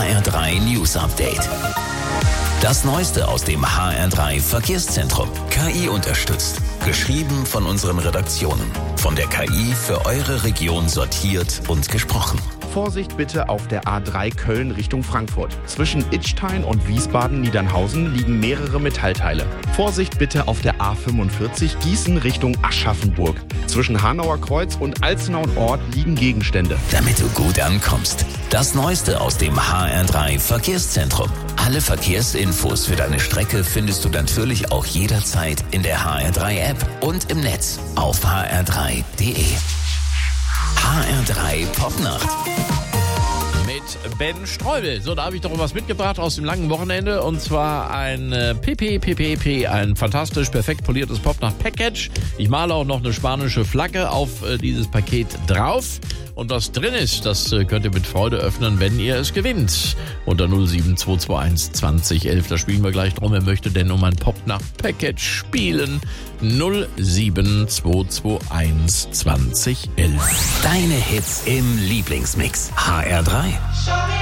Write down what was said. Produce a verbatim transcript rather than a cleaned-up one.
H R drei News Update. Das Neueste aus dem H R drei Verkehrszentrum. K I unterstützt. Geschrieben von unseren Redaktionen. Von der K I für eure Region sortiert und gesprochen. Vorsicht bitte auf der A drei Köln Richtung Frankfurt. Zwischen Idstein und Wiesbaden-Niedernhausen liegen mehrere Metallteile. Vorsicht bitte auf der A fünfundvierzig Gießen Richtung Aschaffenburg. Zwischen Hanauer Kreuz und Alzenau Ort liegen Gegenstände. Damit du gut ankommst. Das Neueste aus dem H R drei Verkehrszentrum. Alle Verkehrsinfos für deine Strecke findest du natürlich auch jederzeit in der H R drei App und im Netz auf h r drei punkt d e. H R drei Popnacht. Mit Ben Streubel. So, da habe ich doch was mitgebracht aus dem langen Wochenende. Und zwar ein äh, P P P P P, ein fantastisch perfekt poliertes Popnacht-Package. Ich male auch noch eine spanische Flagge auf äh, dieses Paket drauf. Und was drin ist, das äh, könnt ihr mit Freude öffnen, wenn ihr es gewinnt. Unter null sieben zwei zwei eins zwanzig elf. Da spielen wir gleich drum. Wer möchte denn um ein Popnacht-Package spielen? null sieben zwei zwei eins zwanzig elf. Deine Hits im Lieblingsmix. H R drei.